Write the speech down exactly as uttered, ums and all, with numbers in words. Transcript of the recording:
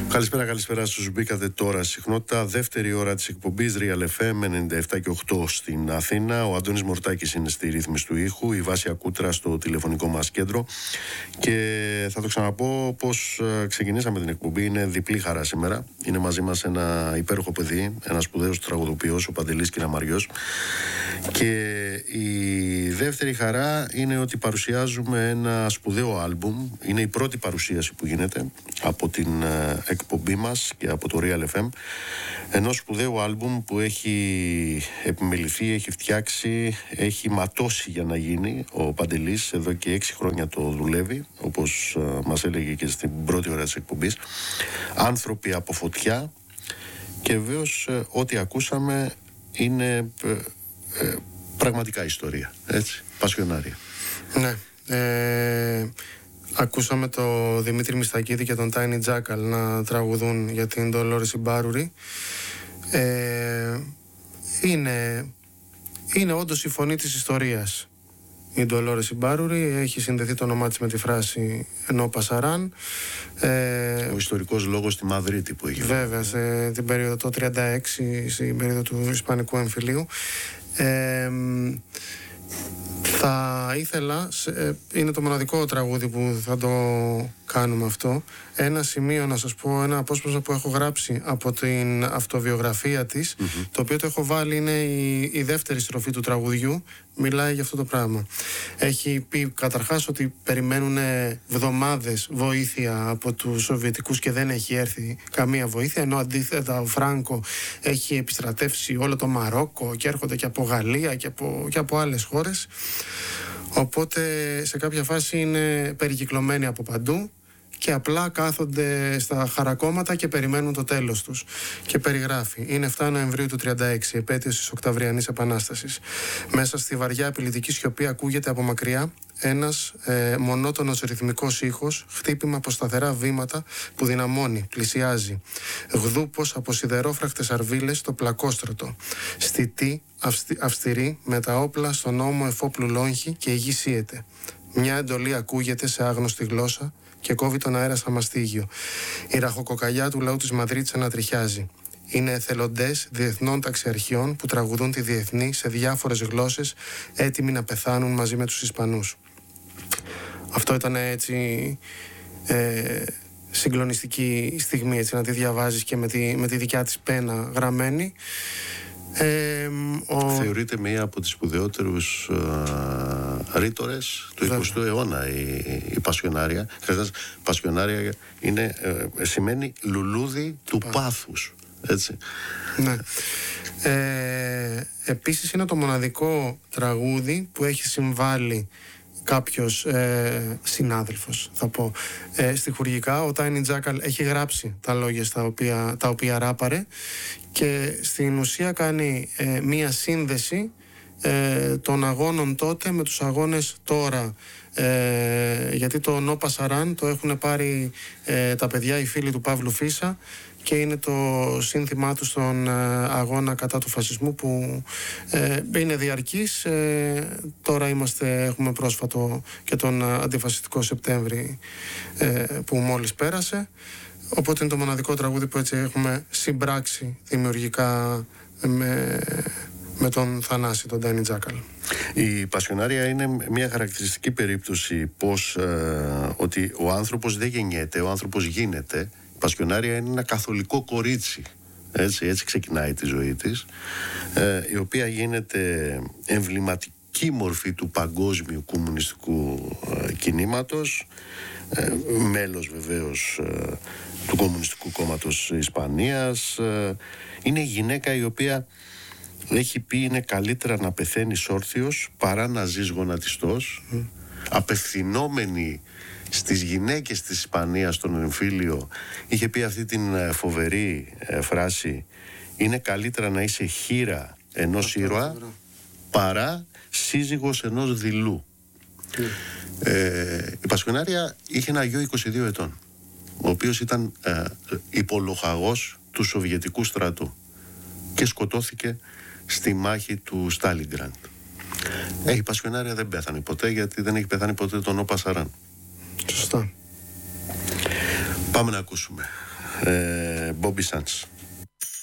Καλησπέρα, καλησπέρα στους μπήκατε τώρα. Συχνότητα, δεύτερη ώρα της εκπομπής Real εφ εμ ενενήντα επτά και οκτώ στην Αθήνα. Ο Αντώνης Μορτάκης είναι στη ρύθμιση του ήχου, η Βάσια Κούτρα στο τηλεφωνικό μας κέντρο. Και θα το ξαναπώ πως ξεκινήσαμε την εκπομπή. Είναι διπλή χαρά σήμερα. Είναι μαζί μας ένα υπέροχο παιδί, ένας σπουδαίος τραγουδοποιός, ο Παντελής Κιναμαριός. Και η δεύτερη χαρά είναι ότι παρουσιάζουμε ένα σπουδαίο άλμπουμ. Είναι η πρώτη παρουσίαση που γίνεται από την εκπομπή μας και από το Real εφ εμ, ενός σπουδαίου άλμπουμ που έχει επιμεληθεί, έχει φτιάξει, έχει ματώσει για να γίνει. Ο Παντελής εδώ και έξι χρόνια το δουλεύει, όπως μας έλεγε και στην πρώτη ώρα της εκπομπής. Άνθρωποι από φωτιά. Και βέβαιως ό,τι ακούσαμε είναι ε, ε, πραγματικά ιστορία, έτσι, πασιονάρια. Ναι, ε... Ακούσαμε τον Δημήτρη Μιστακίδη και τον Tiny Jackal να τραγουδούν για την Ντολόρες Ιμπάρουρη. Ε, είναι, είναι όντως η φωνή της ιστορίας. Η Ντολόρες Ιμπάρουρη έχει συνδεθεί το όνομά της με τη φράση «Ενώ Πασαράν». Ε, Ο ιστορικός λόγος στη Μαδρίτη που έχει. Βέβαια, σε την περίοδο το τριάντα έξι, στην περίοδο του Ισπανικού εμφυλίου. Ε, Θα ήθελα, είναι το μοναδικό τραγούδι που θα το κάνουμε αυτό, ένα σημείο να σας πω, ένα απόσπασμα που έχω γράψει από την αυτοβιογραφία της, mm-hmm. το οποίο το έχω βάλει, είναι η, η δεύτερη στροφή του τραγουδιού, μιλάει για αυτό το πράγμα. Έχει πει καταρχάς ότι περιμένουν εβδομάδες βοήθεια από τους Σοβιετικούς και δεν έχει έρθει καμία βοήθεια, ενώ αντίθετα ο Φράνκο έχει επιστρατεύσει όλο το Μαρόκο και έρχονται και από Γαλλία και από, και από άλλες χώρες. Οπότε σε κάποια φάση είναι περικυκλωμένοι από παντού και απλά κάθονται στα χαρακόμματα και περιμένουν το τέλος τους. Και περιγράφει: είναι εφτά Νοεμβρίου του τριάντα έξι, επέτειος της Οκταβριανής Επανάστασης. Μέσα στη βαριά απειλητική σιωπή ακούγεται από μακριά ένας ε, μονότονος ρυθμικός ήχος, χτύπημα από σταθερά βήματα που δυναμώνει, πλησιάζει. Γδούπος από σιδερόφραχτες αρβίλες το πλακόστρωτο. Στιτή, αυστη, αυστηρή, με τα όπλα στον ώμο εφόπλου λόγχη και η γη σύεται. Μια εντολή ακούγεται σε άγνωστη γλώσσα και κόβει τον αέρα σαν μαστίγιο. Η ραχοκοκαλιά του λαού της Μαδρίτης ανατριχιάζει. Είναι εθελοντές διεθνών ταξιαρχιών που τραγουδούν τη διεθνή σε διάφορες γλώσσες, έτοιμοι να πεθάνουν μαζί με τους Ισπανούς. Αυτό ήταν έτσι ε, συγκλονιστική στιγμή, έτσι, να τη διαβάζεις και με τη, με τη δικιά της πένα γραμμένη. Ε, ο... Θεωρείται μία από τις σπουδαιότερους ε, ρήτορες του εικοστού αιώνα η, η Πασιονάρια. Πασιονάρια είναι, ε, σημαίνει λουλούδι του Πά. πάθους. Έτσι. Ναι. Ε, επίσης είναι το μοναδικό τραγούδι που έχει συμβάλει κάποιος ε, συνάδελφος, θα πω, ε, στιχουργικά. Ο Tiny Jackal έχει γράψει τα λόγια στα οποία, τα οποία ράπαρε και στην ουσία κάνει ε, μία σύνδεση ε, των αγώνων τότε με τους αγώνες τώρα. Ε, γιατί το «Νο Πασαράν» το έχουν πάρει ε, τα παιδιά, οι φίλοι του Παύλου Φίσα, και είναι το σύνθημά του στον ε, αγώνα κατά του φασισμού που ε, είναι διαρκής. Ε, τώρα είμαστε, έχουμε πρόσφατο και τον αντιφασιστικό Σεπτέμβρη ε, που μόλις πέρασε. Οπότε είναι το μοναδικό τραγούδι που έτσι έχουμε συμπράξει δημιουργικά με, με τον Θανάση, τον Tiny Jackal. Η Πασιονάρια είναι μια χαρακτηριστική περίπτωση πως ε, ότι ο άνθρωπος δεν γεννιέται, ο άνθρωπος γίνεται. Η Πασιονάρια είναι ένα καθολικό κορίτσι, έτσι, έτσι ξεκινάει τη ζωή της, ε, η οποία γίνεται εμβληματική μορφή του παγκόσμιου κομμουνιστικού ε, κινήματος, ε, μέλος βεβαίως ε, του Κομμουνιστικού Κόμματος Ισπανίας. Ε, είναι η γυναίκα η οποία έχει πει είναι καλύτερα να πεθαίνεις όρθιος παρά να ζεις γονατιστός, mm. απευθυνόμενη στις γυναίκες της Ισπανίας στον εμφύλιο. Είχε πει αυτή την φοβερή ε, φράση: είναι καλύτερα να είσαι χήρα ενός ήρωα παρά σύζυγος ενός δειλού. Mm. Ε, η Πασιονάρια είχε ένα γιο είκοσι δύο ετών, ο οποίος ήταν ε, υπολοχαγός του Σοβιετικού στρατού και σκοτώθηκε στη μάχη του Στάλιγκραντ. Ε, η Πασιονάρια δεν πέθανε ποτέ, γιατί δεν έχει πεθάνει ποτέ τον Νο Πασαράν. Σωστά. Πάμε να ακούσουμε ε, Bobby Sands.